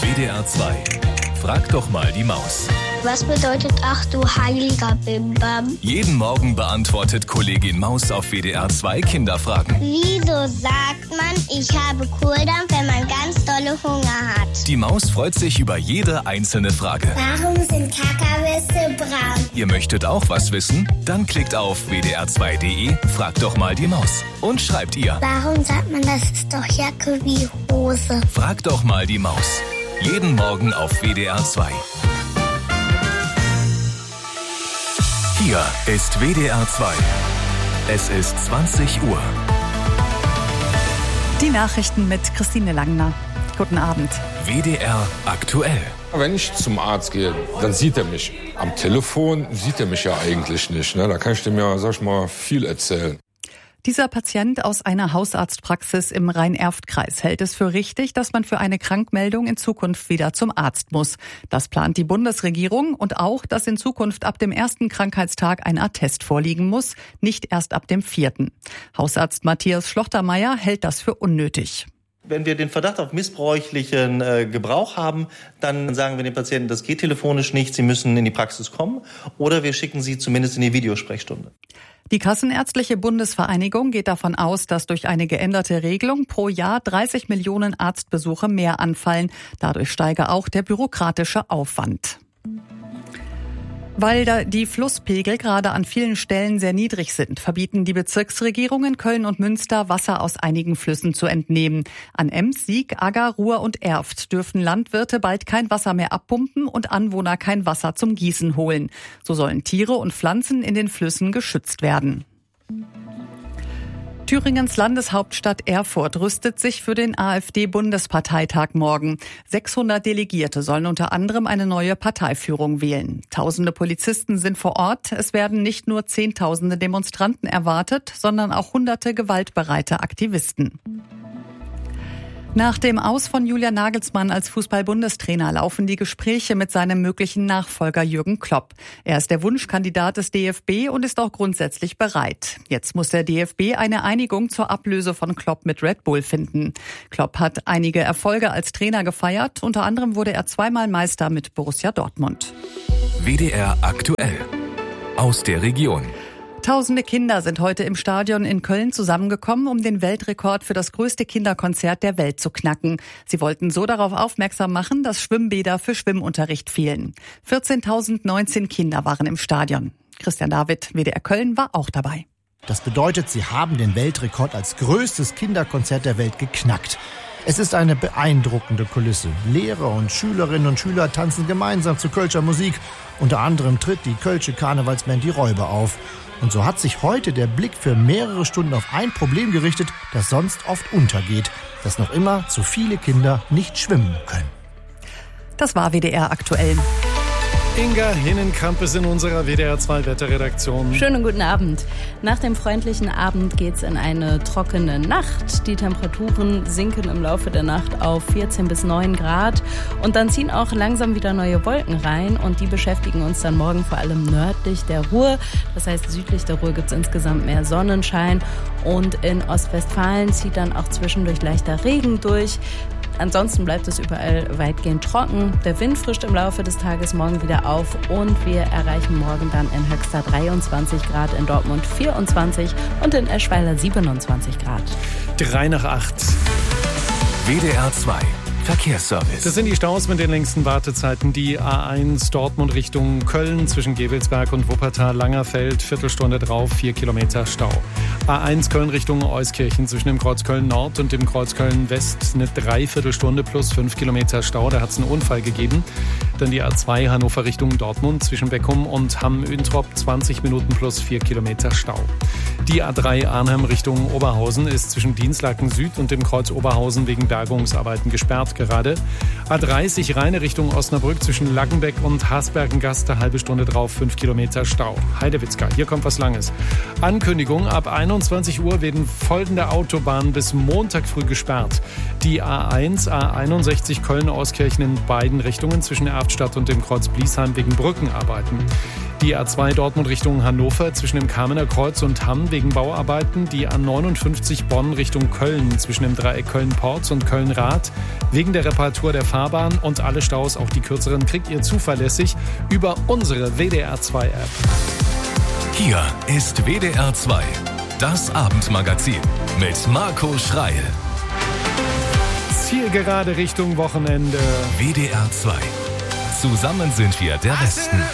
WDR 2. Frag doch mal die Maus. Was bedeutet ach du heiliger Bimbam? Jeden Morgen beantwortet Kollegin Maus auf WDR 2 Kinderfragen. Wieso sagt man, ich habe Kohldampf, wenn man ganz dolle Hunger hat? Die Maus freut sich über jede einzelne Frage. Warum sind Kakawisse braun? Ihr möchtet auch was wissen? Dann klickt auf wdr2.de, fragt doch mal die Maus. Und schreibt ihr. Warum sagt man, das ist doch Jacke wie Hose? Frag doch mal die Maus. Jeden Morgen auf WDR 2. Hier ist WDR 2. Es ist 20 Uhr. Die Nachrichten mit Christine Langner. Guten Abend. WDR aktuell. Wenn ich zum Arzt gehe, dann sieht er mich. Am Telefon sieht er mich ja eigentlich nicht. Da kann ich dem ja, sag ich mal, viel erzählen. Dieser Patient aus einer Hausarztpraxis im Rhein-Erft-Kreis hält es für richtig, dass man für eine Krankmeldung in Zukunft wieder zum Arzt muss. Das plant die Bundesregierung und auch, dass in Zukunft ab dem ersten Krankheitstag ein Attest vorliegen muss, nicht erst ab dem 4. Hausarzt Matthias Schlochtermeier hält das für unnötig. Wenn wir den Verdacht auf missbräuchlichen Gebrauch haben, dann sagen wir den Patienten, das geht telefonisch nicht, Sie müssen in die Praxis kommen oder wir schicken Sie zumindest in die Videosprechstunde. Die Kassenärztliche Bundesvereinigung geht davon aus, dass durch eine geänderte Regelung pro Jahr 30 Millionen Arztbesuche mehr anfallen. Dadurch steige auch der bürokratische Aufwand. Weil die Flusspegel gerade an vielen Stellen sehr niedrig sind, verbieten die Bezirksregierungen Köln und Münster, Wasser aus einigen Flüssen zu entnehmen. An Ems, Sieg, Agger, Ruhr und Erft dürfen Landwirte bald kein Wasser mehr abpumpen und Anwohner kein Wasser zum Gießen holen. So sollen Tiere und Pflanzen in den Flüssen geschützt werden. Thüringens Landeshauptstadt Erfurt rüstet sich für den AfD-Bundesparteitag morgen. 600 Delegierte sollen unter anderem eine neue Parteiführung wählen. Tausende Polizisten sind vor Ort. Es werden nicht nur Zehntausende Demonstranten erwartet, sondern auch hunderte gewaltbereite Aktivisten. Nach dem Aus von Julian Nagelsmann als Fußball-Bundestrainer laufen die Gespräche mit seinem möglichen Nachfolger Jürgen Klopp. Er ist der Wunschkandidat des DFB und ist auch grundsätzlich bereit. Jetzt muss der DFB eine Einigung zur Ablöse von Klopp mit Red Bull finden. Klopp hat einige Erfolge als Trainer gefeiert. Unter anderem wurde er zweimal Meister mit Borussia Dortmund. WDR aktuell. Aus der Region. Tausende Kinder sind heute im Stadion in Köln zusammengekommen, um den Weltrekord für das größte Kinderkonzert der Welt zu knacken. Sie wollten so darauf aufmerksam machen, dass Schwimmbäder für Schwimmunterricht fehlen. 14.019 Kinder waren im Stadion. Christian David, WDR Köln, war auch dabei. Das bedeutet, sie haben den Weltrekord als größtes Kinderkonzert der Welt geknackt. Es ist eine beeindruckende Kulisse. Lehrer und Schülerinnen und Schüler tanzen gemeinsam zu Kölscher Musik. Unter anderem tritt die Kölsche Karnevalsband Die Räuber auf. Und so hat sich heute der Blick für mehrere Stunden auf ein Problem gerichtet, das sonst oft untergeht, dass noch immer zu viele Kinder nicht schwimmen können. Das war WDR aktuell. Inga Hinnenkamp ist in unserer WDR 2 Wetterredaktion. Schönen guten Abend. Nach dem freundlichen Abend geht's in eine trockene Nacht. Die Temperaturen sinken im Laufe der Nacht auf 14 bis 9 Grad. Und dann ziehen auch langsam wieder neue Wolken rein. Und die beschäftigen uns dann morgen vor allem nördlich der Ruhr. Das heißt, südlich der Ruhr gibt's insgesamt mehr Sonnenschein. Und in Ostwestfalen zieht dann auch zwischendurch leichter Regen durch. Ansonsten bleibt es überall weitgehend trocken. Der Wind frischt im Laufe des Tages morgen wieder auf und wir erreichen morgen dann in Höxter 23 Grad, in Dortmund 24 und in Eschweiler 27 Grad. 3 nach 8. WDR 2. Verkehrsservice. Das sind die Staus mit den längsten Wartezeiten. Die A1 Dortmund Richtung Köln zwischen Gevelsberg und Wuppertal-Langerfeld, Viertelstunde drauf, 4 Kilometer Stau. A1 Köln Richtung Euskirchen zwischen dem Kreuz Köln Nord und dem Kreuz Köln West eine Dreiviertelstunde plus 5 Kilometer Stau. Da hat es einen Unfall gegeben. Dann die A2 Hannover Richtung Dortmund zwischen Beckum und Hamm-Üntrop 20 Minuten plus 4 Kilometer Stau. Die A3 Arnhem Richtung Oberhausen ist zwischen Dienstlaken Süd und dem Kreuz Oberhausen wegen Bergungsarbeiten gesperrt gerade. A30 Rheine Richtung Osnabrück zwischen Laggenbeck und Hasbergengast eine halbe Stunde drauf, 5 Kilometer Stau. Heidewitzka, hier kommt was Langes. Ankündigung, ab 21 Uhr werden folgende Autobahnen bis Montag früh gesperrt. Die A1, A61 Köln-Auskirchen in beiden Richtungen zwischen Erftstadt und dem Kreuz Bliesheim wegen Brückenarbeiten. Die A2 Dortmund Richtung Hannover zwischen dem Kamener Kreuz und Hamm wegen Bauarbeiten. Die A59 Bonn Richtung Köln zwischen dem Dreieck Köln-Porz und Köln-Rath wegen der Reparatur der Fahrbahn. Und alle Staus, auch die kürzeren, kriegt ihr zuverlässig über unsere WDR2-App. Hier ist WDR 2, das Abendmagazin mit Marco Schreil. Zielgerade Richtung Wochenende. WDR 2. Zusammen sind wir der Westen.